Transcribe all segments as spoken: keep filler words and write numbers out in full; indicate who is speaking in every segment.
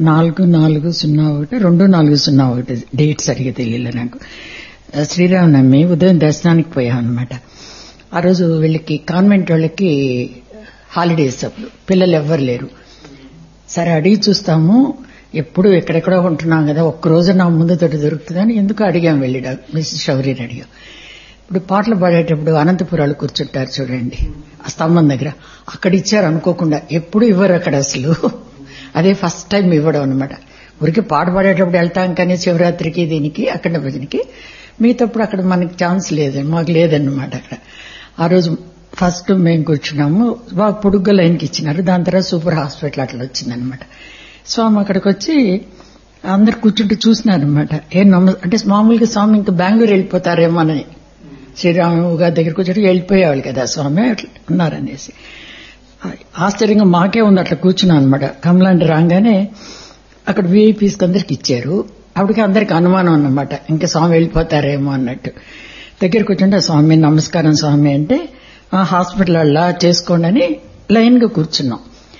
Speaker 1: నాలుగు నాలుగు సున్నా ఒకటి రెండు నాలుగు సున్నా ఒకటి డేట్ సరిగా తెలియలే నాకు. శ్రీరామనవమి ఉదయం దర్శనానికి పోయాం అనమాట. ఆ రోజు వీళ్ళకి కాన్వెంట్ వాళ్ళకి హాలిడేస్, అప్పుడు పిల్లలు ఎవ్వరు లేరు. సరే అడిగి చూస్తాము, ఎప్పుడు ఎక్కడెక్కడో ఉంటున్నాం కదా, ఒక్కరోజు నా ముందు తోటి దొరుకుతుందని ఎందుకు అడిగాం. వెళ్ళి మిస్టర్ శౌర్యని అడిగాం. ఇప్పుడు పాటలు పాడేటప్పుడు అనంతపురాలు కూర్చుంటారు చూడండి, ఆ స్తంభం దగ్గర, అక్కడ ఇచ్చారు అనుకోకుండా. ఎప్పుడు ఇవ్వరు అక్కడ అసలు, అదే ఫస్ట్ టైం ఇవ్వడం అనమాట. ఊరికి పాట పాడేటప్పుడు వెళ్తాం కానీ శివరాత్రికి దీనికి అక్కడ భజనకి, మిగతాప్పుడు అక్కడ మనకి ఛాన్స్ లేదు, మాకు లేదన్నమాట అక్కడ. ఆ రోజు ఫస్ట్ మేము కూర్చున్నాము, బాగా పొడుగ్గా లైన్కి ఇచ్చినారు. దాని తర్వాత సూపర్ హాస్పిటల్ అట్లా వచ్చిందనమాట. స్వామి అక్కడికి వచ్చి అందరు కూర్చుంటే చూసినారనమాట. ఏం నమ్మ అంటే మామూలుగా స్వామి ఇంకా బెంగళూరు వెళ్ళిపోతారేమోనని, శ్రీరామ గారి దగ్గరికి వచ్చి వెళ్ళిపోయేవాళ్ళు కదా స్వామి అట్లా ఉన్నారనేసి ఆశ్చర్యంగా మాకే ఉంది. అట్లా కూర్చున్నాం అనమాట. కమలాంటి రాగానే అక్కడ వీఐపీస్కి అందరికి ఇచ్చారు. అప్పటికి అందరికి అనుమానం అన్నమాట, ఇంకా స్వామి వెళ్ళిపోతారేమో అన్నట్టు. దగ్గరికి కూర్చుంటే స్వామి నమస్కారం స్వామి అంటే, హాస్పిటల్ అలా చేసుకోండి అని లైన్ గా కూర్చున్నాం.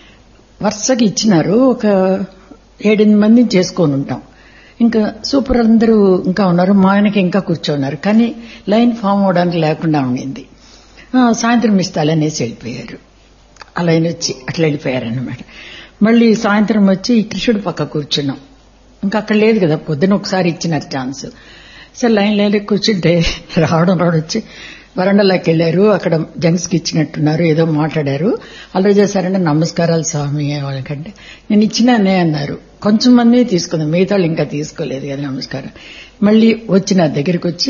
Speaker 1: వరుసగా ఇచ్చినారు. ఒక ఏడెనిమిది మందిని చేసుకొని ఉంటాం. ఇంకా సూపర్ అందరూ ఇంకా ఉన్నారు, మా ఆయనకి ఇంకా కూర్చోన్నారు. కానీ లైన్ ఫామ్ అవడానికి లేకుండా ఉండింది. సాయంత్రం ఇస్తాలనేసి వెళ్ళిపోయారు. ఆ లైన్ వచ్చి అట్లా వెళ్ళిపోయారన్నమాట. మళ్ళీ సాయంత్రం వచ్చి కృష్ణుడి పక్క కూర్చున్నాం. ఇంకా అక్కడ లేదు కదా, పొద్దున ఒకసారి ఇచ్చినారు ఛాన్స్. సరే లైన్ లైన్ కూర్చుంటే రావడం రావడం వచ్చి వరండాలోకి వెళ్లారు. అక్కడ జంక్స్ కి ఇచ్చినట్టున్నారు, ఏదో మాట్లాడారు. అలా చేశారంటే నమస్కారాలు స్వామి వాళ్ళకంటే నేను ఇచ్చినానే అన్నారు. కొంచెం మంది తీసుకుందాం, మిగతా వాళ్ళు ఇంకా తీసుకోలేదు కదా నమస్కారం. మళ్ళీ వచ్చి నా దగ్గరికి వచ్చి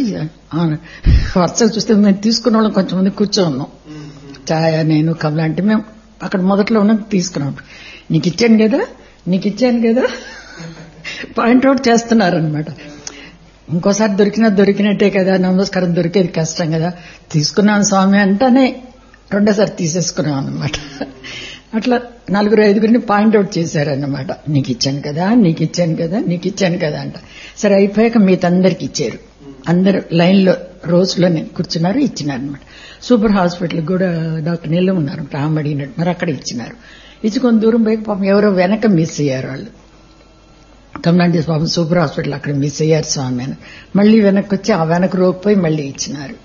Speaker 1: వరుసగా చూస్తే మేము తీసుకున్న వాళ్ళం కొంచెం మంది కూర్చో ఉన్నాం. ఛాయ నేను కమలా అంటే మేము అక్కడ మొదట్లో ఉన్న తీసుకున్నాం. నీకు ఇచ్చాను కదా నీకు ఇచ్చాను కదా పాయింట్అవుట్ చేస్తున్నారనమాట. ఇంకోసారి దొరికినా దొరికినట్టే కదా, నమస్కారం దొరికేది కష్టం కదా, తీసుకున్నాను స్వామి అంటేనే రెండోసారి తీసేసుకున్నాం అనమాట. అట్లా నలుగురు ఐదుగురిని పాయింట్అవుట్ చేశారన్నమాట. నీకు ఇచ్చాను కదా నీకు ఇచ్చాను కదా నీకు ఇచ్చాను కదా అంట. సరే అయిపోయాక మీతో అందరికి ఇచ్చారు. అందరు లైన్ లో రోజులో కూర్చున్నారు, ఇచ్చినారనమాట. సూపర్ హాస్పిటల్ కూడా డాక్టర్ నీళ్ళు ఉన్నారు, రామ్ అడిగినట్టు మరి అక్కడ ఇచ్చినారు. ఇచ్చి కొంత దూరం పోయి పాపం ఎవరో వెనక మిస్ అయ్యారు వాళ్ళు. కమలాంటి పాపం సూపర్ హాస్పిటల్ అక్కడ మిస్ అయ్యారు స్వామి అని మళ్లీ వెనక్కి వచ్చి ఆ వెనక రోగిపోయి మళ్లీ ఇచ్చినారు.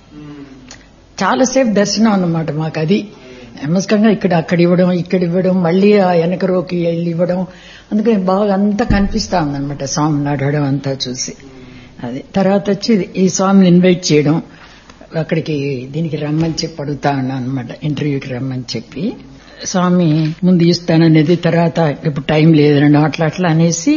Speaker 1: చాలాసేపు దర్శనం అన్నమాట మాకు. అది నమస్కారంగా ఇక్కడ అక్కడ ఇవ్వడం ఇక్కడ ఇవ్వడం మళ్లీ ఆ వెనక రోకి వెళ్ళి ఇవ్వడం, అందుకని బాగా అంతా కనిపిస్తా ఉందన్నమాట స్వామి నడవడం అంతా చూసి. అది తర్వాత వచ్చి ఈ స్వామిని ఇన్వైట్ చేయడం, అక్కడికి దీనికి రమ్మని చెప్పి అడుగుతా ఉన్నా అనమాట, ఇంటర్వ్యూకి రమ్మని చెప్పి. స్వామి ముందు ఇస్తాననేది, తర్వాత ఇప్పుడు టైం లేదండి అట్లా అట్లా అనేసి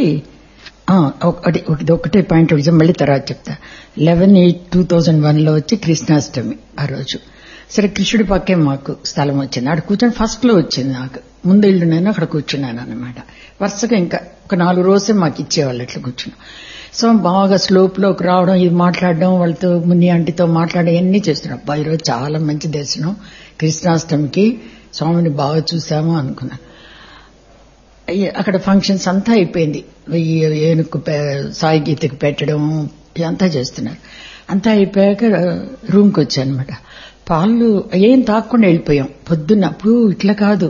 Speaker 1: ఒకటి ఒకటే పాయింట్ ఒకటి మళ్ళీ తర్వాత చెప్తా. Eleven eight two thousand one లో వచ్చి కృష్ణాష్టమి ఆ రోజు. సరే కృష్ణుడి పక్కే మాకు స్థలం వచ్చింది, అక్కడ కూర్చొని ఫస్ట్ లో వచ్చింది నాకు. ముందు ఇల్లు నేను అక్కడ కూర్చున్నాను అనమాట. వరుసగా ఇంకా ఒక నాలుగు రోజులే మాకు ఇచ్చేవాళ్ళు అట్లా కూర్చున్నాం. సో బాగా స్లోప్ లోకి రావడం, ఇది మాట్లాడడం, వాళ్ళతో ముని ఆంటీతో మాట్లాడడం ఇవన్నీ చేస్తున్నాం. అబ్బా ఈరోజు చాలా మంచి దర్శనం, కృష్ణాష్టమికి స్వామిని బాగా చూసాము అనుకున్నాను. అక్కడ ఫంక్షన్స్ అంతా అయిపోయింది. ఏనుగు సాయి గీతకి పెట్టడం ఇదంతా చేస్తున్నారు. అంతా అయిపోయాక రూమ్కి వచ్చానమాట. పాలు ఏం తాకుండా వెళ్ళిపోయాం పొద్దున్న. అప్పుడు ఇట్లా కాదు,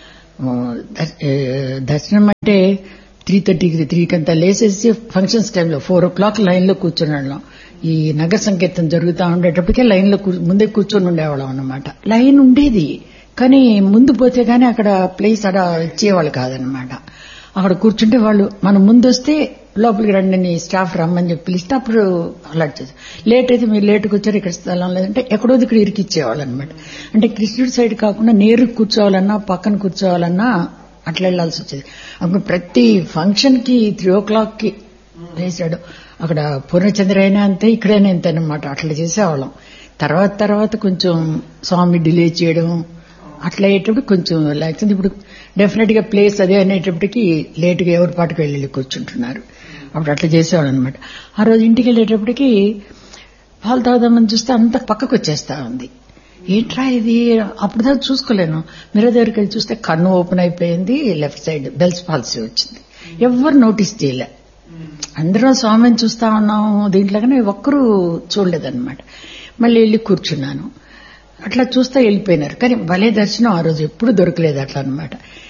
Speaker 1: దర్శనం అంటే త్రీ థర్టీకి త్రీకి అంతా లేసేసి ఫంక్షన్స్ టైంలో ఫోర్ ఓ క్లాక్ లైన్ లో కూర్చున్నాళ్ళం. ఈ నగర సంకీర్తన జరుగుతూ ఉండేటప్పటికే లైన్ లో ముందే కూర్చొని ఉండేవాళ్ళం అన్నమాట. లైన్ ఉండేది కానీ ముందు పోతే గానీ అక్కడ ప్లేస్ అక్కడ ఇచ్చేవాళ్ళు కాదనమాట. అక్కడ కూర్చుంటే వాళ్ళు మనం ముందు వస్తే లోపలికి రండి స్టాఫ్ రమ్మని చెప్పి పిలిస్తే అప్పుడు అలర్ట్ చేశారు. లేట్ అయితే మీరు లేటుకు వచ్చారు, ఇక్కడ స్థలం లేదంటే ఎక్కడో ఇక్కడ ఇరికిచ్చేవాళ్ళు అనమాట. అంటే కృష్ణుడి సైడ్ కాకుండా నేరు కూర్చోవాలన్నా పక్కన కూర్చోవాలన్నా అట్లా వెళ్లాల్సి వచ్చేది. అప్పుడు ప్రతి ఫంక్షన్ కి త్రీ ఓ క్లాక్ కి వేసాడు. అక్కడ పూర్ణచంద్ర అయినా అంతే, ఇక్కడైనా అంతే అనమాట. అట్లా చేసేవాళ్ళం. తర్వాత తర్వాత కొంచెం స్వామి డిలే చేయడం అట్లా అయ్యేటప్పుడు కొంచెం లేకపోతే ఇప్పుడు డెఫినెట్ గా ప్లేస్ అదే అనేటప్పటికి లేటుగా ఎవరి పాటుకు వెళ్ళి కూర్చుంటున్నారు. అప్పుడు అట్లా చేసేవాడు అనమాట. ఆ రోజు ఇంటికి వెళ్ళేటప్పటికి పాలు తాగుదామని చూస్తే అంత పక్కకు వచ్చేస్తా ఉంది. ఏంట్రా ఇది, అప్పుడు దాకా చూసుకోలేను. మీరే దగ్గరికి వెళ్ళి చూస్తే కన్ను ఓపెన్ అయిపోయింది, లెఫ్ట్ సైడ్ బెల్స్ పాలసీ వచ్చింది. ఎవరు నోటీస్ చేయలే. అందరం స్వామిని చూస్తా ఉన్నాము దీంట్లోగానే ఒక్కరూ చూడలేదన్నమాట. మళ్ళీ వెళ్ళి కూర్చున్నాను. అట్లా చూస్తా వెళ్ళిపోయినారు. కానీ భలే దర్శనం ఆ రోజు ఎప్పుడు దొరకలేదు అట్లా అనమాట.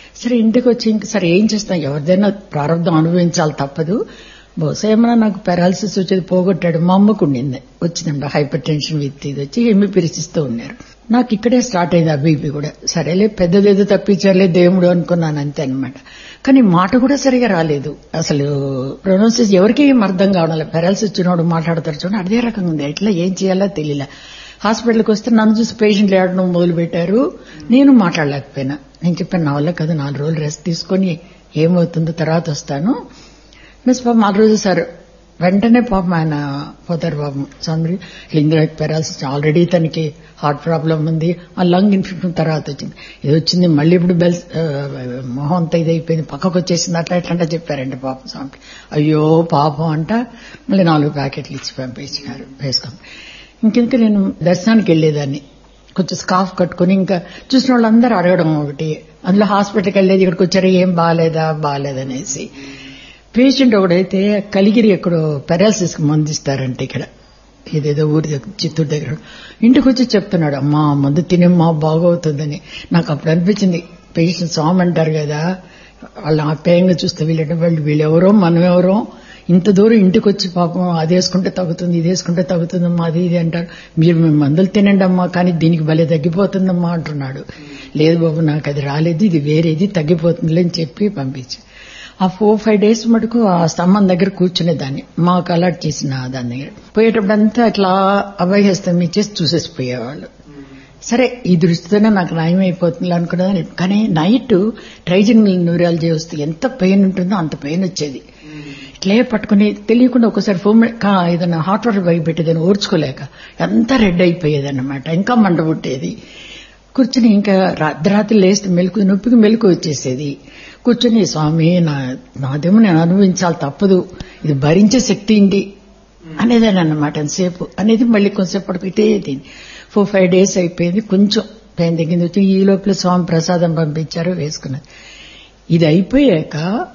Speaker 1: సరే ఇంటికి వచ్చి ఇంక సరే ఏం చేస్తాం, ఎవరిదైనా ప్రారంభం అనుభవించాలి తప్పదు. బహుశా ఏమన్నా నాకు పెరాలసిస్ వచ్చేది పోగొట్టాడు. మా అమ్మకు ఉండింది వచ్చిందండి హైపర్ టెన్షన్ విత్ ఇది వచ్చి ఏమి పిలిచిస్తూ ఉన్నారు. నాకు ఇక్కడే స్టార్ట్ అయింది ఆ బీపీ కూడా. సరేలే పెద్దదేదో తప్పించాలే దేవుడు అనుకున్నాను అంతే అనమాట. కానీ మాట కూడా సరిగా రాలేదు. అసలు ప్రొనౌన్సియేషన్ ఎవరికి ఏం అర్థం కావడం లేదు. పెరాలసిస్ వచ్చినోడు మాట్లాడతారు చూడండి అదే రకంగా ఉంది. ఎట్లా ఏం చేయాలో తెలియలే. హాస్పిటల్కి వస్తే నన్ను చూసి పేషెంట్లు ఏడడం మొదలు పెట్టారు. నేను మాట్లాడలేకపోయినా. నేను చెప్పాను నా వల్ల కదా, నాలుగు రోజులు రెస్ట్ తీసుకొని ఏమవుతుందో తర్వాత వస్తాను. మిస్ పాపం ఆ రోజు సార్ వెంటనే పాపం ఆయన పోతారు పాపం స్వామి ఇందిరా పెరాలసిస్ ఆల్రెడీ తనకి హార్ట్ ప్రాబ్లం ఉంది, ఆ లంగ్ ఇన్ఫెక్షన్ తర్వాత వచ్చింది, ఇది వచ్చింది మళ్ళీ ఇప్పుడు బెల్స్ మొహం అంతా ఇదైపోయింది పక్కకు వచ్చేసింది అట్లా ఎట్లా చెప్పారండి పాపం స్వామి. అయ్యో పాపం అంట మళ్ళీ నాలుగు ప్యాకెట్లు ఇచ్చి పంపించినారు వేసుకోండి. ఇంకింక నేను దర్శనానికి వెళ్లేదాన్ని కొంచెం స్కార్ఫ్ కట్టుకుని. ఇంకా చూసిన వాళ్ళందరూ అడగడం ఒకటి, అందులో హాస్పిటల్కి వెళ్ళేది ఇక్కడికి వచ్చారు ఏం బాగాలేదా బాగాలేదనేసి. పేషెంట్ ఒకడైతే కలిగిరి ఎక్కడో పెరాలసిస్ కి మందిస్తారంటే ఇక్కడ ఏదేదో ఊరి దగ్గర చిత్తూరు దగ్గర ఇంటికి వచ్చి చెప్తున్నాడు అమ్మా మందు తినేమ్మా బాగవుతుందని. నాకు అప్పుడు అనిపించింది పేషెంట్ స్వామి అంటారు కదా వాళ్ళు ఆప్యాయంగా చూస్తే వీళ్ళంటే వాళ్ళు వీళ్ళెవరో మనమెవరో ఇంత దూరం ఇంటికి వచ్చి పాపం అది వేసుకుంటే తగ్గుతుంది ఇది వేసుకుంటే తగ్గుతుందమ్మా అది ఇది అంటారు. మీరు మేము మందులు తినండి అమ్మా కానీ దీనికి భలే తగ్గిపోతుందమ్మా అంటున్నాడు. లేదు బాబు నాకు అది రాలేదు ఇది వేరేది తగ్గిపోతుంది అని చెప్పి పంపించి ఆ ఫోర్ ఫైవ్ డేస్ మటుకు ఆ స్తంభం దగ్గర కూర్చునేదాన్ని. మాకు అలర్ట్ చేసిన దాని దగ్గర పోయేటప్పుడు అంతా అట్లా అభయహస్తం ఇచ్చేసి చూసేసిపోయేవాళ్ళు. సరే ఈ దృష్టితోనే నాకు నయం అయిపోతుంది అనుకునేదాన్ని. కానీ నైట్ ట్రైజనల్ న్యూరాలజీ వస్తే ఎంత పెయిన్ ఉంటుందో అంత పెయిన్ వచ్చేది. ఇట్లే పట్టుకుని తెలియకుండా ఒకసారి ఫోమ్ ఏదైనా హాట్ వాటర్ బయట పెట్టేదాన్ని ఓర్చుకోలేక ఎంత రెడ్ అయిపోయేదన్నమాట. ఇంకా మంట పుట్టేది. కూర్చుని ఇంకా అర్ధరాత్రి లేస్తే మెలకు నొప్పికి మెలకు వచ్చేసేది. కూర్చొని స్వామి నా నాదేమో నేను అనుభవించాలి తప్పదు ఇది భరించే శక్తి ఇండి అనేదాన్ని అన్నమాట. అంతసేపు అనేది మళ్ళీ కొంచెంసేపటికి ఇటే తింది. ఫోర్ ఫైవ్ డేస్ అయిపోయింది. కొంచెం పెయిన్ తగ్గింది వచ్చి ఈ లోపల స్వామి ప్రసాదం పంపించారు వేసుకున్నది. ఇది అయిపోయాక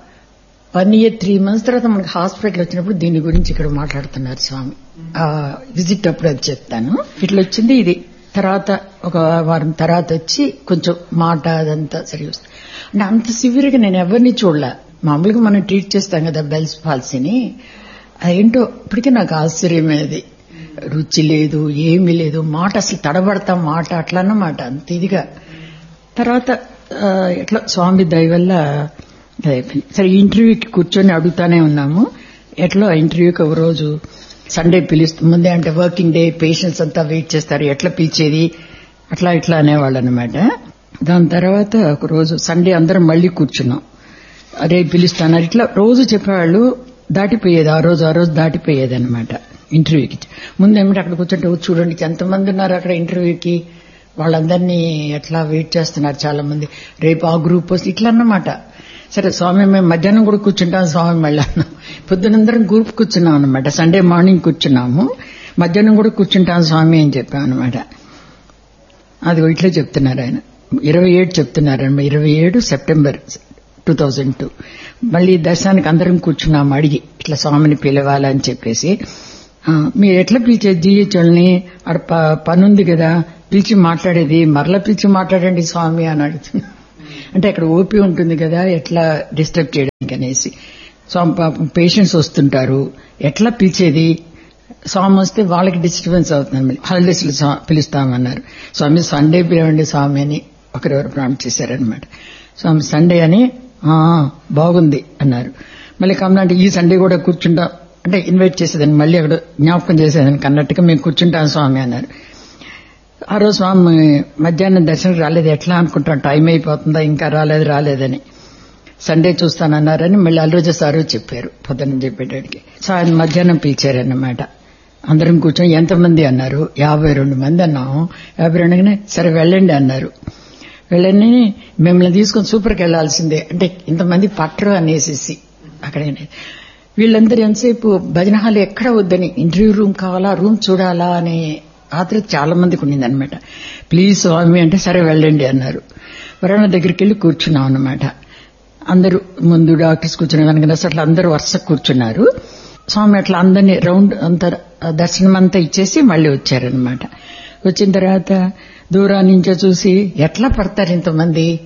Speaker 1: వన్ ఇయర్ త్రీ మంత్స్ తర్వాత మనకి హాస్పిటల్ వచ్చినప్పుడు దీని గురించి ఇక్కడ మాట్లాడుతున్నారు స్వామి. విజిట్ అప్పుడు అది చెప్తాను. ఇట్లా వచ్చింది ఇది. తర్వాత ఒక వారం తర్వాత వచ్చి కొంచెం మాట అదంతా సరి వస్తుంది. అంటే అంత సివియర్ గా నేను ఎవరిని చూడలే. మామూలుగా మనం ట్రీట్ చేస్తాం కదా బెల్స్ పాల్సీని, అదేంటో ఇప్పటికీ నాకు ఆశ్చర్యమేది. రుచి లేదు ఏమీ లేదు, మాట అసలు తడబడతాం మాట అట్లా అన్నమాట అంత ఇదిగా. తర్వాత ఎట్లా స్వామి దయ వల్ల సరే ఇంటర్వ్యూకి కూర్చొని అడుగుతానే ఉన్నాము. ఎట్లా ఇంటర్వ్యూకి ఒక రోజు సండే పిలుస్తుంది ముందే అంటే వర్కింగ్ డే పేషెంట్స్ అంతా వెయిట్ చేస్తారు ఎట్లా పిలిచేది అట్లా ఇట్లా అనేవాళ్ళు అనమాట. దాని తర్వాత ఒక రోజు సండే అందరం మళ్లీ కూర్చున్నాం. అరే పిలుస్తాను ఇట్లా రోజు చెప్పేవాళ్ళు. దాటిపోయేది ఆ రోజు ఆ రోజు దాటిపోయేది అనమాట ఇంటర్వ్యూకి. ముందు ఏమిటి అక్కడ కూర్చుంటే చూడండి ఎంతమంది ఉన్నారు అక్కడ ఇంటర్వ్యూకి, వాళ్ళందరినీ ఎట్లా వెయిట్ చేస్తున్నారు చాలా మంది, రేపు ఆ గ్రూప్ వస్తే ఇట్లా అన్నమాట. సరే స్వామి మేము మధ్యాహ్నం కూడా కూర్చుంటాం స్వామి మళ్ళీ అన్నాం. పొద్దునందరం గ్రూప్ కూర్చున్నాం అనమాట. సండే మార్నింగ్ కూర్చున్నాము, మధ్యాహ్నం కూడా కూర్చుంటాం స్వామి అని చెప్పాం అనమాట. అది ఇట్లా చెప్తున్నారు ఆయన. ఇరవై ఏడు చెప్తున్నారనమాట. ఇరవై ఏడు సెప్టెంబర్ టూ థౌజండ్ టూ మళ్ళీ దర్శనానికి అందరం కూర్చున్నాము అడిగి ఇట్లా స్వామిని పిలవాలని చెప్పేసి. మీరు ఎట్లా పిలిచేది జీహెచ్ఎల్ని అక్కడ పనుంది కదా పిలిచి మాట్లాడేది, మరలా పిలిచి మాట్లాడండి స్వామి అని అడుగుతున్నా. అంటే అక్కడ ఓపీ ఉంటుంది కదా ఎట్లా డిస్టర్బ్ చేయడానికి అనేసి. స్వామి పాపం పేషెంట్స్ వస్తుంటారు ఎట్లా పిలిచేది, స్వామి వస్తే వాళ్ళకి డిస్టర్బెన్స్ అవుతుంది, హాలిడేస్ లో పిలుస్తామన్నారు. స్వామి సండే పిలవండి స్వామి అని ఒకరెవరు ప్రామిస్ చేశారనమాట. స్వామి సండే అని బాగుంది అన్నారు. మళ్ళీ కమలంటే ఈ సండే కూడా కూర్చుంటాం అంటే ఇన్వైట్ చేసేదాన్ని మళ్ళీ అక్కడ జ్ఞాపకం చేసేదాన్ని అన్నట్టుగా మేము కూర్చుంటాం స్వామి అన్నారు. ఆ రోజు స్వామి మధ్యాహ్నం దర్శనం రాలేదు, ఎట్లా అనుకుంటాం టైం అయిపోతుందా ఇంకా రాలేదు రాలేదని. సండే చూస్తానన్నారని మళ్ళీ అల్రోజు సారు చెప్పారు పొద్దున్న చెప్పేటానికి. సార్ మధ్యాహ్నం పిలిచారన్నమాట. అందరం కూర్చొని ఎంతమంది అన్నారు, యాభై రెండు మంది అన్నాము. యాభై రెండుగానే సరే వెళ్ళండి అన్నారు. వెళ్ళని మిమ్మల్ని తీసుకుని సూపర్కి వెళ్లాల్సిందే అంటే ఇంతమంది పట్టరు అనేసి అక్కడే వీళ్ళందరూ ఎంతసేపు భజన హాల్ ఎక్కడ వద్దని ఇంటర్వ్యూ రూమ్ కావాలా రూమ్ చూడాలా అనే ఆత్ర చాలా మందికి ఉండిందనమాట. ప్లీజ్ స్వామి అంటే సరే వెళ్ళండి అన్నారు. వరుణ దగ్గరికి వెళ్లి కూర్చున్నాం అన్నమాట. అందరూ ముందు డాక్టర్స్ కూర్చునే దానికి అసలు అందరూ వరుస కూర్చున్నారు. స్వామి అట్లా అందరినీ రౌండ్ అంతా దర్శనం అంతా ఇచ్చేసి మళ్లీ వచ్చారనమాట. వచ్చిన తర్వాత దూరం నుంచో చూసి ఎట్లా పడతారు ఇంతమంది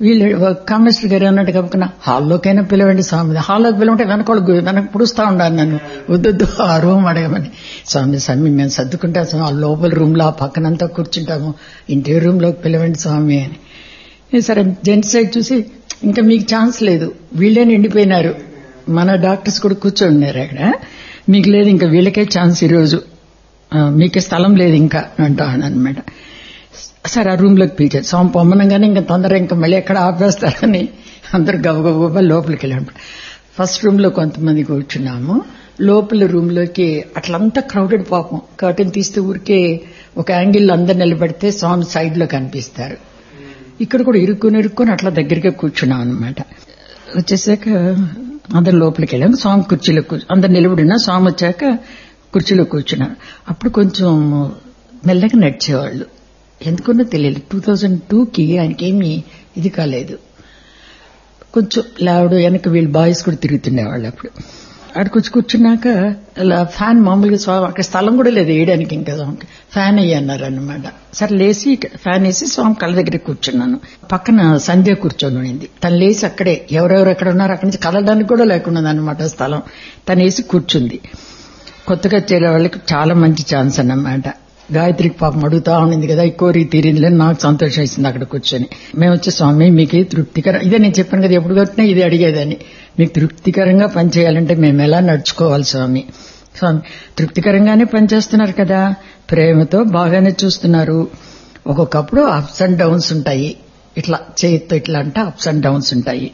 Speaker 1: వీళ్ళు కామేశ్వర్ గారు అన్నట్టు కాకుండా హాల్లోకైనా పిలవండి స్వామి, హాల్లోకి పిలవంటే వెనకోళ్ళు వెనక పుడుస్తా ఉండాలి నన్ను, వద్దొద్దు ఆ రూమ్ అడగమని. స్వామి స్వామి మేము సర్దుకుంటాం స్వామి, ఆ లోపల రూమ్ లో ఆ పక్కనంతా కూర్చుంటాము, ఇంటి రూమ్ లోకి పిలవండి స్వామి అని. సరే జెంట్స్ సైడ్ చూసి ఇంకా మీకు ఛాన్స్ లేదు, వీళ్ళే నిండిపోయినారు, మన డాక్టర్స్ కూడా కూర్చోన్నారు అక్కడ, మీకు లేదు ఇంకా వీళ్ళకే ఛాన్స్ ఈరోజు, మీకే స్థలం లేదు ఇంకా అంటాను అనమాట. సరే ఆ రూమ్ లోకి పిలిచారు. స్వామి పొమ్మనంగానే ఇంకా తొందరగా ఇంకా మళ్ళీ ఎక్కడ ఆపేస్తారని అందరు గబగబా లోపలికి వెళ్ళాము. ఫస్ట్ రూమ్ లో కొంతమంది కూర్చున్నాము, లోపల రూమ్ లోకి అట్లంతా క్రౌడెడ్ పాపం, కర్టెన్ తీస్తే ఊరికే ఒక యాంగిల్ అందరు నిలబెడితే స్వామి సైడ్ లో కనిపిస్తారు. ఇక్కడ కూడా ఇరుక్కుని ఇరుక్కుని అట్లా దగ్గరగా కూర్చున్నాం అనమాట. వచ్చేసాక అందరు లోపలికి వెళ్ళాము, స్వామి కుర్చీలో కూర్చు అందరు నిలబడినా స్వామి వచ్చాక కుర్చీలో కూర్చున్నారు. అప్పుడు కొంచెం మెల్లగా నడిచేవాళ్ళు, ఎందుకున్నా తెలియదు. టూ థౌజండ్ టూకి ఆయనకేమీ ఇది కాలేదు, కొంచెం లావుడు, వెనక వీళ్ళు బాయ్స్ కూడా తిరుగుతుండేవాళ్ళు. అప్పుడు అక్కడికి వచ్చి కూర్చున్నాక అలా ఫ్యాన్ మామూలుగా స్వామి అక్కడ స్థలం కూడా లేదు వేయడానికి, ఇంకా స్వామికి ఫ్యాన్ అయ్యి అన్నారు అనమాట. సరే లేచి ఫ్యాన్ వేసి స్వామి కళ్ళ దగ్గర కూర్చున్నాను. పక్కన సంధ్య కూర్చొని ఉండింది, తను లేచి అక్కడే ఎవరెవరు ఎక్కడ ఉన్నారు అక్కడి నుంచి కదలడానికి కూడా లేకున్నది అనమాట స్థలం. తను వేసి కూర్చుంది. కొత్తగా చేరే వాళ్ళకి చాలా మంచి ఛాన్స్ అన్నమాట. గాయత్రికి పాపం అడుగుతా ఉండింది కదా, ఈ కోరిక తీరిందని నాకు సంతోషం ఇస్తుంది అక్కడ కూర్చొని. మేము వచ్చే స్వామి మీకు తృప్తికరం, ఇదే నేను చెప్పాను కదా ఎప్పుడు కట్టినా ఇది అడిగేదని, మీకు తృప్తికరంగా పనిచేయాలంటే మేము ఎలా నడుచుకోవాలి స్వామి? స్వామి తృప్తికరంగానే పనిచేస్తున్నారు కదా, ప్రేమతో బాగానే చూస్తున్నారు, ఒక్కొక్కప్పుడు అప్స్ అండ్ డౌన్స్ ఉంటాయి, ఇట్లా చేతితో ఇట్లా అంటే అప్స్ అండ్ డౌన్స్ ఉంటాయి.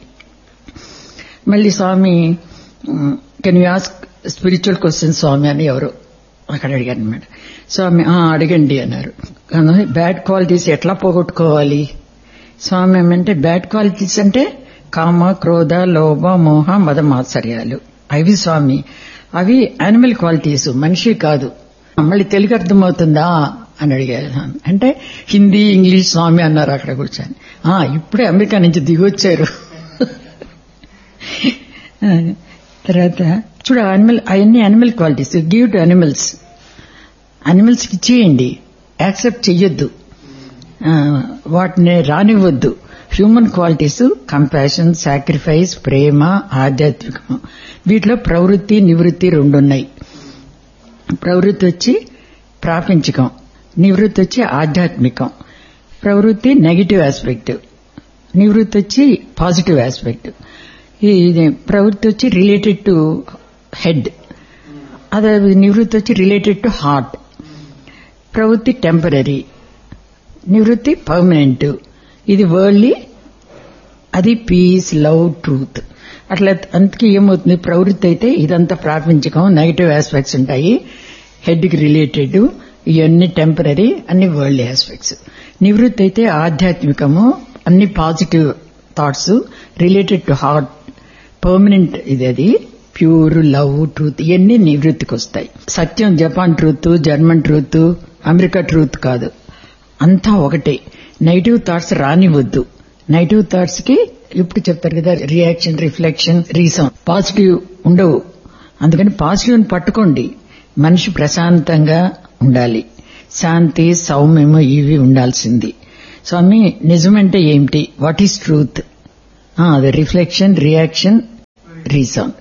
Speaker 1: మళ్ళీ స్వామి can you ask spiritual question స్వామి అని ఎవరు అక్కడ అడిగారు అనమాట. స్వామి అడగండి అన్నారు. బ్యాడ్ క్వాలిటీస్ ఎట్లా పోగొట్టుకోవాలి స్వామి ఏమంటే, బ్యాడ్ క్వాలిటీస్ అంటే కామ క్రోధ లోభ మోహ మద మాత్సర్యాలు, అవి స్వామి అవి యానిమల్ క్వాలిటీస్, మనిషి కాదు. మళ్ళీ తెలుగు అర్థమవుతుందా అని అడిగారు. అంటే హిందీ ఇంగ్లీష్ స్వామి అన్నారు అక్కడ కూర్చొని. ఇప్పుడే అమెరికా నుంచి దిగొచ్చారు. తర్వాత చూడ యానిమల్, అవన్నీ animal qualities, give to animals, animals కి ఇచ్చేయండి, యాక్సెప్ట్ చెయ్యొద్దు, వాటిని రానివ్వద్దు. హ్యూమన్ క్వాలిటీస్ కంపాషన్, సాక్రిఫైస్, ప్రేమ, ఆధ్యాత్మికం, వీటిలో ప్రవృత్తి నివృత్తి రెండున్నాయి. ప్రవృత్తి వచ్చి ప్రాపంచికం, నివృత్తి వచ్చి ఆధ్యాత్మికం. ప్రవృత్తి నెగిటివ్ ఆస్పెక్ట్, నివృత్తి వచ్చి పాజిటివ్ ఆస్పెక్ట్. ఈ ప్రవృత్తి వచ్చి రిలేటెడ్ టు హెడ్, అదే నివృత్తి వచ్చి రిలేటెడ్ టు హార్ట్. ప్రవృత్తి టెంపరీ, నివృత్తి పర్మనెంట్. ఇది వరల్డ్లీ, అది పీస్, లవ్, ట్రూత్. అట్లా అందుకే ఏమవుతుంది, ప్రవృత్తి అయితే ఇదంతా ప్రాపంచికం, నెగిటివ్ ఆస్పెక్ట్స్ ఉంటాయి, హెడ్ కి రిలేటెడ్, ఇవన్నీ టెంపరీ, అన్ని వరల్డ్ ఆస్పెక్ట్స్. నివృత్తి అయితే ఆధ్యాత్మికము, అన్ని positive thoughts, related to heart, permanent. ఇది అది ప్యూర్ లవ్, ట్రూత్, ఇవన్నీ నివృత్తికి వస్తాయి. సత్యం Japan truth, German truth, America truth కాదు, అంతా ఒకటే. Negative thoughts రానివద్దు. నెగిటివ్ థాట్స్ కి ఇప్పుడు చెప్తారు కదా రియాక్షన్, రిఫ్లెక్షన్, రీజన్. పాజిటివ్ ఉండవు, అందుకని పాజిటివ్ పట్టుకోండి. మనిషి ప్రశాంతంగా ఉండాలి, శాంతి, సౌమ్యము ఇవి ఉండాల్సింది. స్వామి నిజమంటే ఏమిటి, వాట్ ఈస్ ట్రూత్? అది రిఫ్లెక్షన్, రియాక్షన్, రీజన్.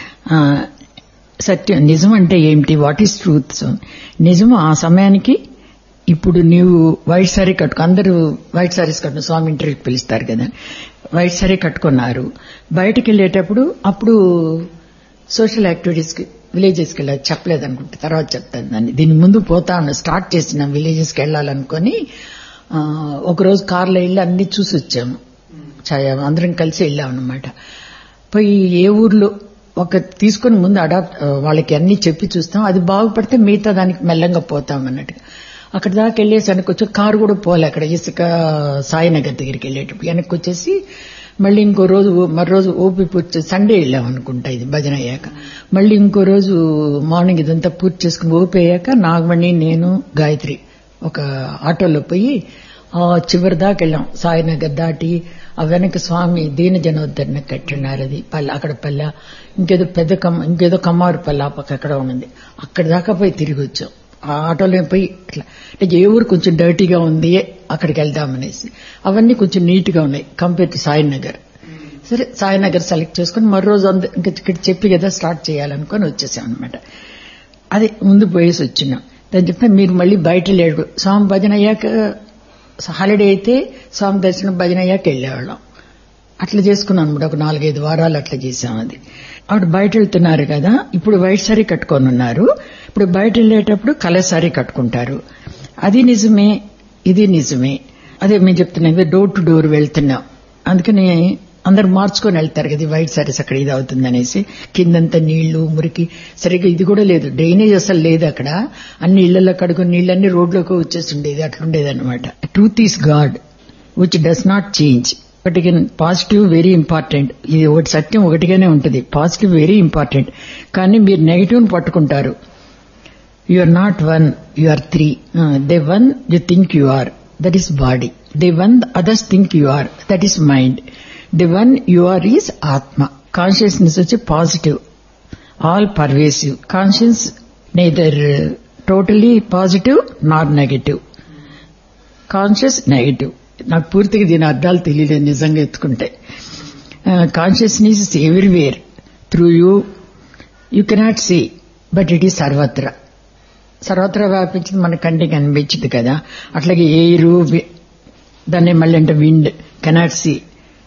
Speaker 1: సత్యం నిజం అంటే ఏమిటి, వాట్ ఈస్ ట్రూత్? నిజం ఆ సమయానికి, ఇప్పుడు నీవు వైట్ సారీ కట్టుకో, అందరూ వైట్ సారీస్ కట్టుకుని స్వామి ఇంటర్వ్యూకి పిలుస్తారు కదా, వైట్ సారీ కట్టుకున్నారు. బయటకు వెళ్లేటప్పుడు అప్పుడు సోషల్ యాక్టివిటీస్ కి విలేజెస్ కి వెళ్ళాలి, చెప్పలేదు అనుకుంటే తర్వాత చెప్తాను దాన్ని. దీని ముందు పోతా ఉన్నా, స్టార్ట్ చేసిన విలేజెస్ కి వెళ్లాలనుకుని ఒకరోజు కార్లో వెళ్ళి అన్ని చూసి వచ్చాము, అందరం కలిసి వెళ్ళాం అనమాట. పోయి ఏ ఊర్లో ఒక తీసుకుని ముందు అడాప్ట్ వాళ్ళకి అన్ని చెప్పి చూస్తాం, అది బాగుపడితే మిగతా దానికి మెల్లంగా పోతాం అన్నట్టుగా. అక్కడ దాకా వెళ్ళేసి వెనక్కి వచ్చి కారు కూడా పోలే, అక్కడ ఇసుక సాయినగర్ దగ్గరికి వెళ్ళేటప్పుడు వెనక్కి వచ్చేసి మళ్ళీ ఇంకో రోజు మరో రోజు ఓపి పూర్తి, సండే వెళ్ళాం అనుకుంటా ఇది భజన అయ్యాక. మళ్ళీ ఇంకో రోజు మార్నింగ్ ఇదంతా పూర్తి చేసుకుని ఓపి అయ్యాక నాగమణి, నేను, గాయత్రి ఒక ఆటోలో పోయి ఆ చివరి దాకా వెళ్ళాం. సాయినగర్ దాటి ఆ వెనక స్వామి దీన జనోద్ధరణ కట్టినారు, అది పల్లె, అక్కడ పల్లె, ఇంకేదో పెద్ద కమ్మ, ఇంకేదో కమ్మారు పల్లె పక్క అక్కడ ఉన్నది, అక్కడ దాకా పోయి తిరిగి వచ్చాం. ఆ ఆటోలో పోయి ఇట్లా అంటే ఏ ఊరు కొంచెం డర్టీగా ఉంది అక్కడికి వెళ్దామనేసి, అవన్నీ కొంచెం నీట్ గా ఉన్నాయి కంపేర్ టు సాయినగర్. సరే సాయినగర్ సెలెక్ట్ చేసుకుని మరో రోజు ఇంకా ఇక్కడ చెప్పి కదా స్టార్ట్ చేయాలనుకొని వచ్చేసాం అనమాట. అది ముందు పోయేసి వచ్చినాం. దాని చెప్తే మీరు మళ్ళీ బయట లేడు, స్వామి భజన అయ్యాక హాలిడే అయితే స్వామి దర్శనం భజన అయ్యాక వెళ్ళేవాళ్ళం. అట్లా చేసుకున్నాం అనమాట. ఒక నాలుగైదు వారాలు అట్లా చేసాం. అది ఆవిడ బయట వెళ్తున్నారు కదా, ఇప్పుడు వైట్ సారీ కట్టుకొని ఉన్నారు, ఇప్పుడు బయట వెళ్ళేటప్పుడు కలర్ సారీ కట్టుకుంటారు. అది నిజమే, ఇది నిజమే. అదే మేము చెప్తున్నాం, డోర్ టు డోర్ వెళ్తున్నాం, అందుకని అందరు మార్చుకొని వెళ్తారు కదా వైట్ సారీస్, అక్కడ ఇది అవుతుందనేసి. కిందంతా నీళ్లు మురికి, సరిగ్గా ఇది కూడా లేదు, డ్రైనేజ్ అసలు లేదు అక్కడ. అన్ని ఇళ్లలో కడుగుని నీళ్ళన్నీ రోడ్లోకి వచ్చేస్తుండేది, అట్లుండేది అనమాట. Truth is God which does not change. ఒకటి పాజిటివ్ వెరీ ఇంపార్టెంట్. ఇది ఒకటి సత్యం ఒకటిగానే ఉంటుంది, పాజిటివ్ వెరీ ఇంపార్టెంట్. కానీ మీరు నెగిటివ్ ని పట్టుకుంటారు. You are not one, you are three. They one you think you are, that is body. They one others think you are, that is mind. The one you are is ఆత్మ. Consciousness వచ్చి positive, all pervasive. Conscious neither totally positive not negative. Conscious negative. నాకు పూర్తిగా దీని అర్థాలు తెలియలేదు నిజంగా ఎత్తుకుంటే. Consciousness is everywhere through you, you cannot see but it is సర్వత్ర. సర్వత్ర వ్యాపించింది, మన కంటికి కనిపించింది కదా. అట్లాగే ఎయిర్, దాన్ని మళ్ళీ అంటే విండ్, కెనాట్ సీ.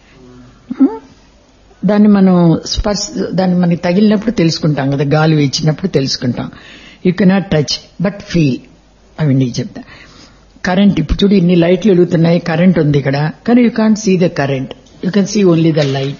Speaker 1: దాన్ని మనం స్పర్శ, దాన్ని మనకి తగిలినప్పుడు తెలుసుకుంటాం కదా, గాలి వీచినప్పుడు తెలుసుకుంటాం. You cannot touch but feel. అవి నీకు చెప్తా. కరెంట్, ఇప్పుడు చూడు ఇన్ని లైట్లు వెలుగుతున్నాయి, కరెంట్ ఉంది ఇక్కడ, కానీ you can't see the current, you can see only the light.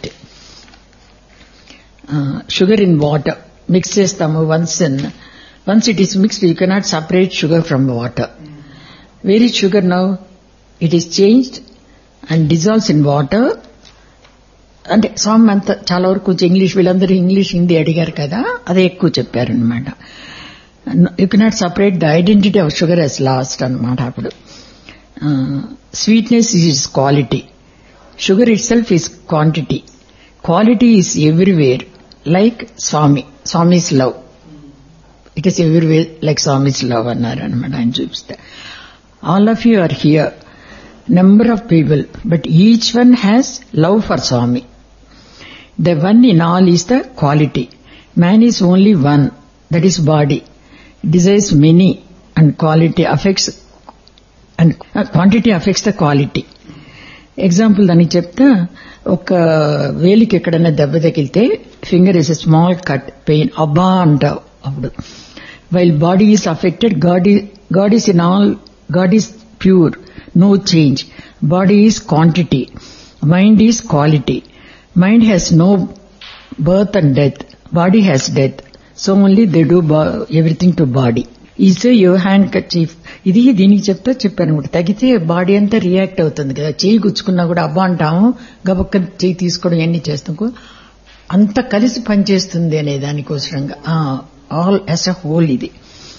Speaker 1: Sugar in water mix చేస్తాము. Once once it is mixed, you cannot separate sugar from water. Where is sugar now? It is changed and dissolves in water. అంటే స్వామి అంతా చాలా వరకు కొంచెం English, వీళ్ళందరూ English Hindi అడిగారు కదా, అదే ఎక్కువ చెప్పారనమాట. You cannot separate the identity of sugar yes last అనమాట. అప్పుడు sweetness is quality, sugar it self is quantity, quality is everywhere like Swamy. Swami's love, it is everywhere like Swami's love అన్నారు అనమాట ఆయన చూపిస్తే. All of you are here, number of people, but each one has love for Swamy. The one in all is the quality. Man is only one, that is body. Desires many and quality affects, and uh, quantity affects the quality. Example దానికి చెప్తా, ఒక వేలికి ఎక్కడైనా దెబ్బ తగిలితే finger is a small cut, pain, అబ్బా అంటావు అప్పుడు. While body is affected, God God is in all, God is pure, no change. Body is quantity, mind is quality. Mind has no birth and death. Body has death. So only they do bo- everything to body. Is your handkerchief. ఇది దీనికి చెప్తా చెప్పాను అనమాట. తగితే body అంతా react అవుతుంది కదా. చేయి గుచ్చుకున్నా కూడా అబ్బా అంటాము, గబక్క చేయి తీసుకోవడం ఎన్ని చేస్తాం, అంత కలిసి పనిచేస్తుంది అనే దానికోసంగా ఆల్ యాజ్ అ హోల్. ఇది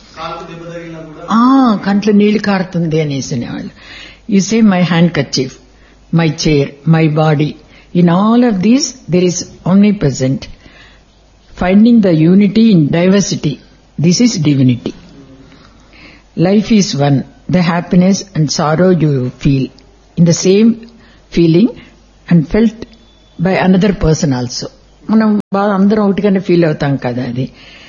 Speaker 1: కంట్లో నీళ్లు కారుతుంది అనేసి వాళ్ళు. You say my హ్యాండ్కర్చీఫ్, my chair, my body. In all of these, there is omnipresent. Finding the unity in diversity, this is divinity. Life is one. The happiness and sorrow you feel in the same feeling and felt by another person also. మనం బాగా అందరం ఒకటిగానే feel అవుతాం కదా. అది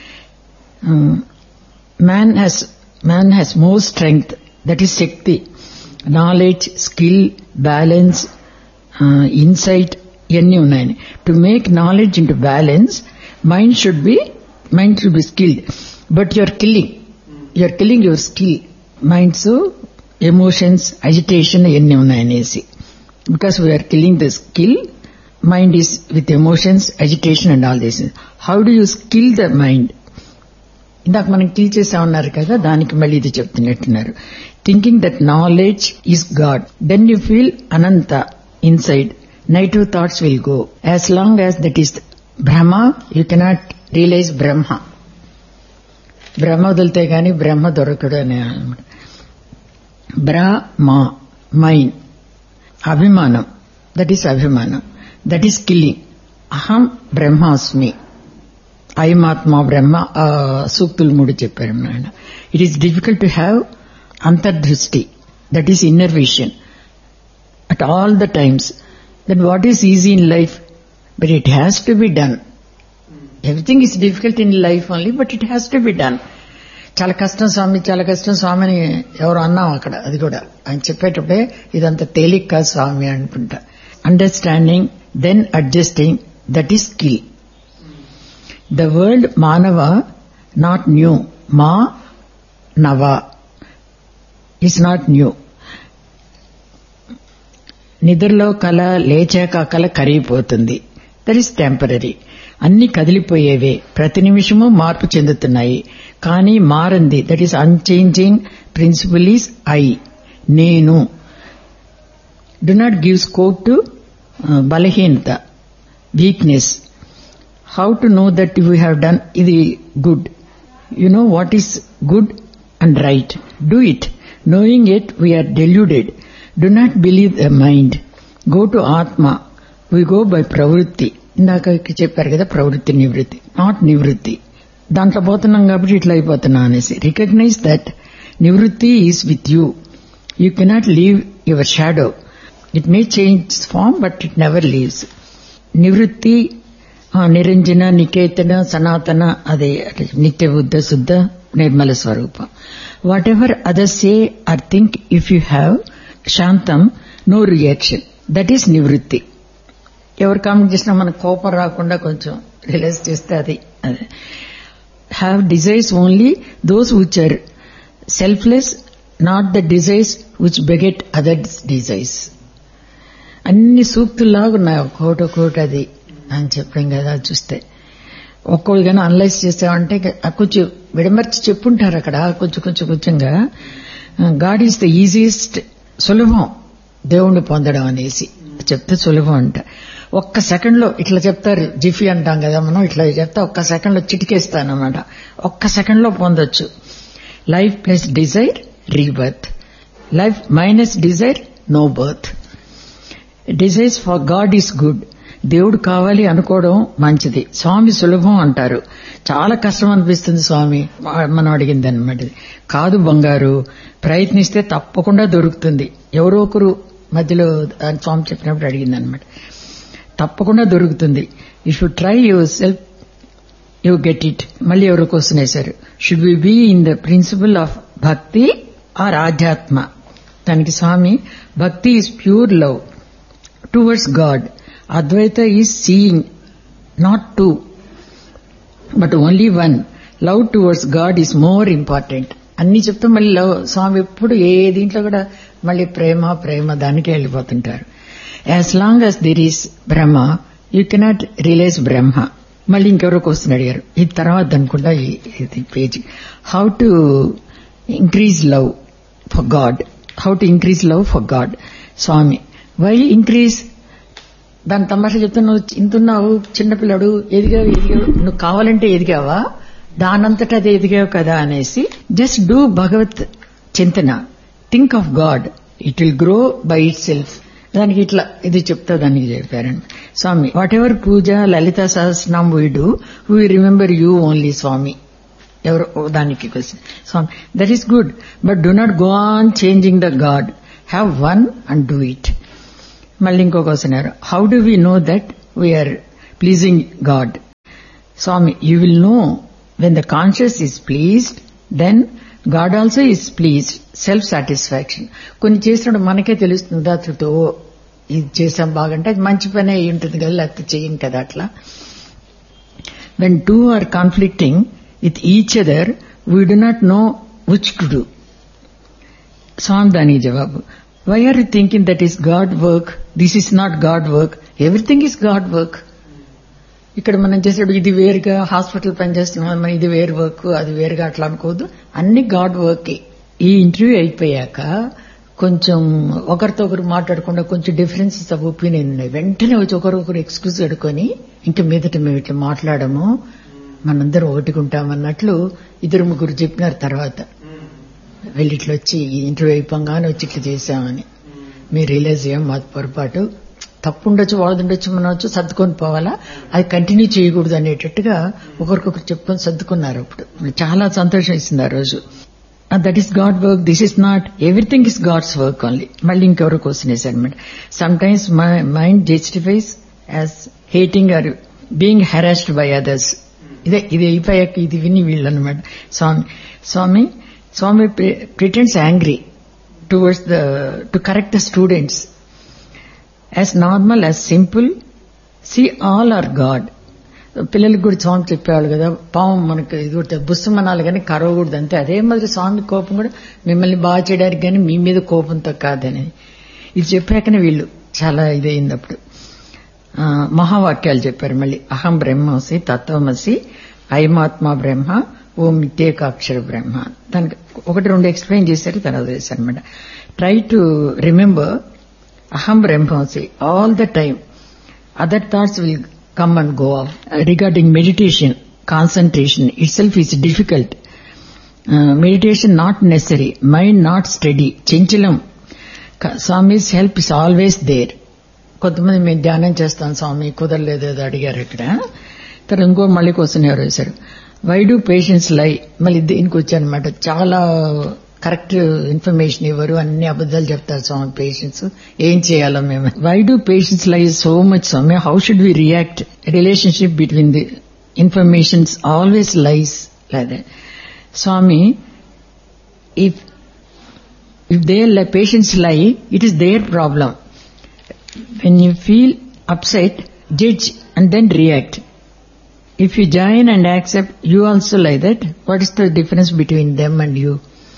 Speaker 1: man has man has more strength, that is Shakti, knowledge, skill, balance, insight, ఇవన్నీ ఉన్నాయని. To make knowledge into balance, mind should be mind should be skilled. But you're killing you're killing your skill. Minds, emotions, agitation ఇవన్నీ ఉన్నాయనేసి. Because we are killing the skill, mind is with emotions, agitation and all this. How do you skill the mind? ఇందాక మనం kill చేసామన్నారు కదా, దానికి మళ్ళీ ఇది చెప్తున్నట్టున్నారు. Thinking that knowledge is God, then you feel Anantha inside. Negative thoughts will go. As long as that is Brahma, you cannot realize Brahma. Brahma వదిలితే గాని బ్రహ్మ దొరకడు అనే. బ్రహ్మ, మైండ్, అభిమానం, దట్ ఈస్ అభిమానం, దట్ ఈస్ కిల్లింగ్. అహం బ్రహ్మాస్మి, అయమాత్మ బ్రహ్మ సూక్తులు మూడు చెప్పారు ఆయన. It is difficult to have అంతర్దృష్టి, that is inner vision at all the times. Then what is easy in life? But it has to be done. Everything is difficult in life only, but it has to be done. చాలా కష్టం స్వామి, చాలా కష్టం స్వామి అని ఎవరు అన్నాం అక్కడ. అది కూడా ఆయన చెప్పేటప్పుడే ఇదంతా తేలిక కాదు స్వామి అనుకుంటా. Understanding, then adjusting, that is skill. The word మానవ, నాట్ న్యూ. మా నవ ఈస్ నాట్ న్యూ. నిద్రలో కళ, లేచాక కళ కరిగిపోతుంది. That is temporary. అన్ని కదిలిపోయేవే, ప్రతి నిమిషము మార్పు చెందుతున్నాయి. కానీ మారంది, that is unchanging principal is I, నేను. Do not give scope to బలహీనత, weakness. How to know that we have done ఇది good. You know what is good and right. Do it. Knowing it we are deluded. Do not believe the mind. Go to Atma. We go by pravrutti. ఇందాక చెప్పారు కదా, ప్రవృత్తి నివృత్తి, not నివృత్తి. దాంట్లో పోతున్నాం కాబట్టి ఇట్లా అయిపోతున్నా అనేసి. రికగ్నైజ్ దట్ నివృత్తి is with you. You cannot leave your shadow. It may change form but it never leaves. నివృత్తి, నిరంజన, నికేతన, సనాతన, అదే నిత్య బుద్ధ శుద్ధ నిర్మల స్వరూపం. What ever others say are think, if you have శాంతం, నో రియాక్షన్, దట్ ఈస్ నివృత్తి. ఎవరు కామెంట్ చేసినా మనకు కోపం రాకుండా కొంచెం రిలైజ్ చేస్తే అది అదే. Have desires only those which are selfless, not the desires which బెగెట్ others desires. అన్ని సూక్తుల్లాగా ఉన్నాయి, ఒక్కోటి ఒక్కోటి అది అని చెప్పాం కదా. చూస్తే ఒక్కోటి కానీ అనలైజ్ చేసామంటే కొంచెం విడమర్చి చెప్పుంటారు అక్కడ కొంచెం కొంచెం కొంచెంగా. గాడ్ ఈజ్ ద ఈజియెస్ట్, సులభం దేవుణ్ణి పొందడం అనేసి చెప్తే సులభం అంట. ఒక్క సెకండ్ లో ఇట్లా చెప్తారు, జిఫీ అంటాం కదా మనం, ఇట్లా చెప్తా ఒక్క సెకండ్ లో చిటికేస్తానమాట. ఒక్క సెకండ్ లో పొందొచ్చు. Life plus Dzire, rebirth. Life minus Dzire, no birth. Desires for God is good. దేవుడు కావాలి అనుకోవడం మంచిది. స్వామి సులభం అంటారు. చాలా కష్టం అనిపిస్తుంది స్వామి మనం అడిగింది అనమాట. కాదు బంగారు, ప్రయత్నిస్తే తప్పకుండా దొరుకుతుంది. ఎవరో ఒకరు మధ్యలో స్వామి చెప్పినప్పుడు అడిగింది అనమాట. తప్పకుండా దొరుకుతుంది. You should try your self, you get it. మళ్ళీ ఎవరో క్వశ్చన్ వేశారు, should we be in the principal of భక్తి ఆర్ ఆధ్యాత్మ? దానికి స్వామి, భక్తి is pure love towards God. Advaita is seeing, not two, but only one. Love towards God is more important. అన్ని చెప్తే మళ్ళీ love. స్వామి ఎప్పుడు ఏ దీంట్లో కూడా మళ్ళీ ప్రేమ ప్రేమ దానికే వెళ్ళిపోతుంటారు. As long as there is Brahma, you cannot realise బ్రహ్మ. మళ్ళీ ఇంకెవరో క్వశ్చన్ అడిగారు, ఇది తర్వాత అనుకుంటా ఇది page. How to increase love for God. How to increase love for God. Swamy, why increase? దాని తమాషా చెప్తే, నువ్వు ఇంతున్నావు, చిన్నపిల్లడు, ఎదిగావు ఎదిగావు నువ్వు కావాలంటే ఎదిగావా, దానంతటా అది ఎదిగావు కదా అనేసి. జస్ట్ డూ భగవత్ చింతన, think of God, it will grow by it self. దానికి ఇట్లా ఇది చెప్తా దానికి చెప్పారండి స్వామి. What ever puja, Lalitha Sahasranamam we do, we remember you only స్వామి. ఎవరు దానికి question. Swamy, that is good, but do not go on changing the God. Have one and do it. మళ్ళీ ఇంకో question, how do we know that we are pleasing God? Swamy, you will know when the conscious is pleased, then God also is pleased. Self satisfaction. కొన్ని చేసినప్పుడు మనకే తెలుస్తుంది, అతడితో ఇది చేసాం బాగంటే అది మంచి పని అయి ఉంటుంది కదా, లేకపోతే చేయం కదా. అట్లా when two are conflicting with each other, we do not no which to do. స్వామి దానికి జవాబు, why are you thinking that is God work? This is not God work. Everything is God work. ఇక్కడ మనం చేసేప్పుడు ఇది వేరుగా, hospital పనిచేస్తున్నాం ఇది వేరు వర్క్, అది వేరుగా అట్లా అనుకోవద్దు, అన్ని గాడ్ వర్క్. ఈ ఇంటర్వ్యూ అయిపోయాక కొంచెం ఒకరితో ఒకరు మాట్లాడకుండా కొంచెం డిఫరెన్సెస్ ఆఫ్ ఒపీనియన్ ఉన్నాయి. వెంటనే వచ్చి ఒకరొకరు ఎక్స్క్యూజ్ అడుకొని ఇంక మీదట మేము ఇట్లా మాట్లాడము, మనందరం ఒకటికుంటామన్నట్లు ఇద్దరు ముగ్గురు చెప్పినారు. తర్వాత వెళ్ళి ఇట్లా వచ్చి ఇంటర్వ్యూ అయిపోగానే వచ్చి ఇట్లా చేశామని మీరు రియలైజ్ చేయం, మాది పొరపాటు తప్పు ఉండొచ్చు, వాళ్ళది ఉండొచ్చు, మనవచ్చు, సర్దుకొని పోవాలా, అది కంటిన్యూ చేయకూడదు అనేటట్టుగా ఒకరికొకరు చెప్పుకొని సర్దుకున్నారు. అప్పుడు చాలా సంతోషం ఇస్తుంది ఆ రోజు. That is God work, this is not everything is God's work only. మళ్ళీ ఇంకెవరో క్వశ్చన్ వేశారు అనమాట. Some times my mind justifies as hating are being harassed by others. ఇదే ఇది అయిపోయాక ఇది విని వీళ్ళు అనమాట. స్వామి స్వామి స్వామి pretends angry towards the to correct the students as normal, as simple, see all are God. పిల్లలకి కూడా స్వామి చెప్పేవాళ్ళు కదా, పాము మనకు ఇది కూడా బుస్సుమనాలి కానీ కరవకూడదు అంతే. అదే మాదిరి స్వామి కోపం కూడా మిమ్మల్ని బాగా చేయడానికి కానీ మీ మీద కోపంతో కాదని ఇది చెప్పాకనే వీళ్ళు చాలా ఇదయింది. అప్పుడు మహావాక్యాలు చెప్పారు మళ్ళీ. అహం బ్రహ్మసి తత్వమసి అయమాత్మ బ్రహ్మ ఓం ఇత్యేకాక్షర బ్రహ్మ. దానికి ఒకటి రెండు ఎక్స్ప్లెయిన్ చేశారు, తర్వాత చేశారు అనమాట. ట్రై టు రిమెంబర్ అహం బ్రహ్మసి all the time. Other thoughts will come and go off. Uh, regarding meditation, concentration itself is difficult. Uh, meditation not necessary, mind not steady, chinchilam. Swami's help is always there. కొంతమంది మేము ధ్యానం చేస్తాం స్వామి కుదరలేదు ఏదో అడిగారు ఇక్కడ. తర్వాత ఇంకో మళ్ళీ క్వశ్చన్ ఎవరు వేశారు, వై డూ పేషెంట్స్ లై. మళ్ళీ దీనికి వచ్చానమాట. చాలా కరెక్ట్ ఇన్ఫర్మేషన్ ఇవ్వరు, అన్ని అబద్దాలు చెప్తారు స్వామి పేషెంట్స్, ఏం చేయాలో మేము. వై డూ పేషెంట్స్ లై so much Swamy, how should we react. Relationship between the informations always lies like Swamy. If if they patients లై, it is there problem. When you feel upset, judge and then react. If you join and accept, you also like that. What is the difference between them and you?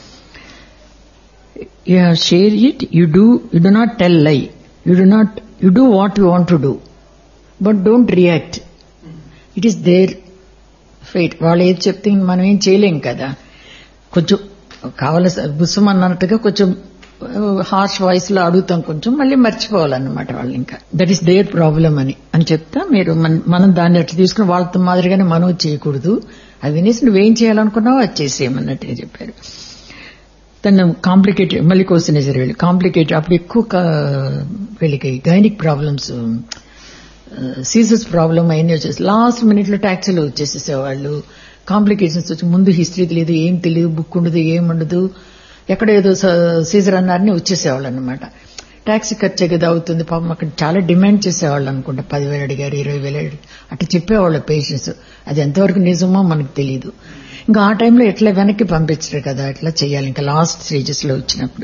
Speaker 1: You have shared it, you do, you do not tell lie. You do not, you do what you want to do. But don't react. It is their fate. వాళ్ళు ఏది చెప్తే మనం ఏం చేయలేం కదా. కొంచెం కావాల బుస్సం అన్నట్టుగా కొంచెం హార్ష్ వాయిస్ లో అడుగుతాం, కొంచెం మళ్ళీ మర్చిపోవాలన్నమాట వాళ్ళు. ఇంకా దట్ ఈస్ దేర్ ప్రాబ్లం అని అని చెప్తా. మీరు మనం దాన్ని అట్లా తీసుకుని వాళ్ళతో మాదిరిగానే మనం చేయకూడదు. అది వినేసి నువ్వేం చేయాలనుకున్నావో అది చేసేయమన్నట్టుగా చెప్పారు. తను కాంప్లికేటెడ్ మళ్ళీ క్వశ్చన్ వేసారు వీళ్ళు. కాంప్లికేటెడ్ అప్పుడు ఎక్కువ వీళ్ళకి గైనిక్ ప్రాబ్లమ్స్, సీజర్స్ ప్రాబ్లమ్ అయినా వచ్చేసి లాస్ట్ మినిట్ లో ట్యాక్సీలో వచ్చేసేసేవాళ్ళు. కాంప్లికేషన్స్ వచ్చి ముందు హిస్టరీ తెలియదు, ఏం తెలియదు, బుక్ ఉండదు, ఏం ఉండదు, ఎక్కడ ఏదో సీజర్ అన్నారని వచ్చేసేవాళ్ళు అనమాట. ట్యాక్సీ ఖర్చు కదా అవుతుంది పాపం. అక్కడ చాలా డిమాండ్ చేసేవాళ్ళు అనుకుంటా, పదివేలు అడిగారు, ఇరవై వేలు అడిగారు, అట్లా చెప్పేవాళ్ళు పేషెంట్స్. అది ఎంతవరకు నిజమో మనకు తెలియదు. ఇంకా ఆ టైంలో ఎట్లా వెనక్కి పంపించరు కదా, ఎట్లా చేయాలి ఇంకా లాస్ట్ స్టేజెస్ లో వచ్చినప్పుడు.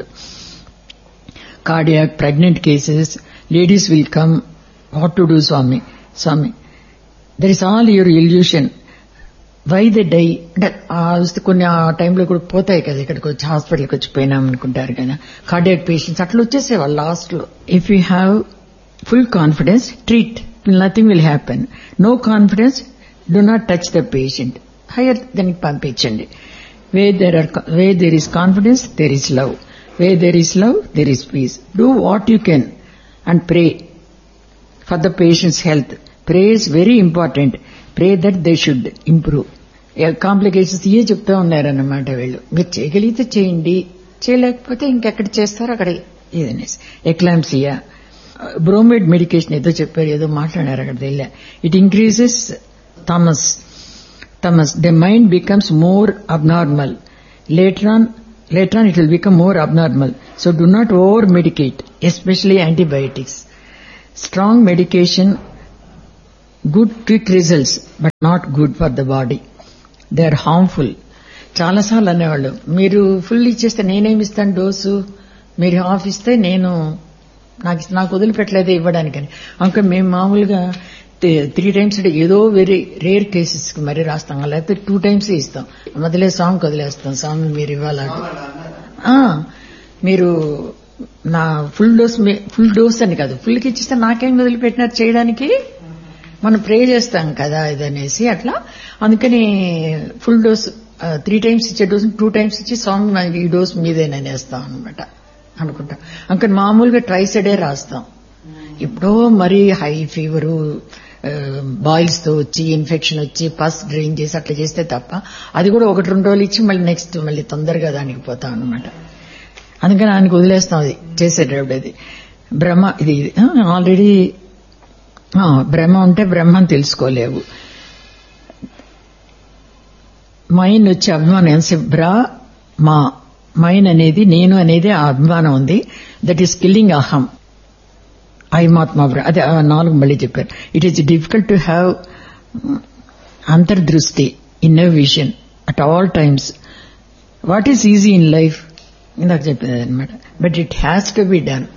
Speaker 1: Cardiac, pregnant cases, ladies will come, what to do Swamy. Swamy that is all your illusion, why they die. అంటే కొన్ని ఆ టైంలో కూడా పోతాయి కదా, ఇక్కడికి వచ్చి హాస్పిటల్కి వచ్చి పోయినామనుకుంటారు కదా కార్డియాక్ పేషెంట్స్, అట్లా వచ్చేసేవాళ్ళు లాస్ట్ లో. If you have full confidence, treat, nothing will happen. No confidence, do not touch the patient, hire దానికి పంపించండి. Way there are way there is confidence, there is love. Way there is love, there is piece. Do what you can and pray for the patients health. Pray is very important. Pray that they should improve. Complications ఇవే చెప్తా ఉన్నారన్నమాట వీళ్ళు. మీరు చేయగలిగితే చేయండి, చేయలేకపోతే ఇంకెక్కడ చేస్తారో అక్కడ ఇదనేసి. ఎక్లాంప్సియా, బ్రోమైడ్ మెడికేషన్ ఏదో చెప్పారు, ఏదో మాట్లాడారు అక్కడ వెళ్ళా. It increases Thomas tamas. The mind becomes more abnormal. Later on, later on it will become more abnormal. So do not over medicate, especially antibiotics. Strong medication, good quick results, but not good for the body. They are harmful. చాలా సార్లు అనేవాళ్ళు, మీరు full ఇచ్చేస్తే నేనేమి ఇస్తాను dose, మీరు half ఇస్తే నేను నాకు నాకు వదిలిపెట్టలేదే ఇవ్వడానికని. అంక మేము మామూలుగా త్రీ టైమ్స్ ఏదో వెరీ రేర్ కేసెస్ కి మరీ రాస్తాం, లేకపోతే టూ టైమ్స్ ఇస్తాం. మొదలే సాంగ్ వదిలేస్తాం, సాంగ్ మీరు ఇవ్వాల, మీరు నా ఫుల్ డోస్ ఫుల్ డోస్ అని కాదు, ఫుల్కి ఇచ్చిస్తే నాకేం వదిలిపెట్టినారు చేయడానికి, మనం ప్రే చేస్తాం కదా ఇదనేసి అట్లా. అందుకని ఫుల్ డోస్ త్రీ టైమ్స్ ఇచ్చే డోస్ టూ టైమ్స్ ఇచ్చి సాంగ్ ఈ డోస్ మీదేనని వేస్తాం అనమాట అనుకుంటా. అందుకని మామూలుగా ట్రైస్ డే రాస్తాం. ఎప్పుడో మరీ హై ఫీవరు, బాయిల్స్ తో వచ్చి ఇన్ఫెక్షన్ వచ్చి పస్ డ్రైన్ చేసి అట్లా చేస్తే తప్ప, అది కూడా ఒకటి రెండు రోజులు ఇచ్చి మళ్ళీ నెక్స్ట్ మళ్ళీ తొందరగా దానికి పోతాం అనమాట. అందుకని ఆయనకు వదిలేస్తాం అది చేసేటప్పుడు. అది బ్రహ్మ ఇది ఆల్రెడీ బ్రహ్మ ఉంటే బ్రహ్మని తెలుసుకోలేవు. మైన్ వచ్చే అభిమానం ఎంతసేపు బ్రా మా మైన్ అనేది నేను అనేది ఆ అభిమానం ఉంది. దట్ ఈస్ కిల్లింగ్ అహం. ఐమాత్మ అదే నాలుగు మళ్ళీ చెప్పారు. It is difficult to have అంతర్దృష్టి, inner vision at all times. What is easy in life ఇందాక చెప్పేది అనమాట. But it has to be done.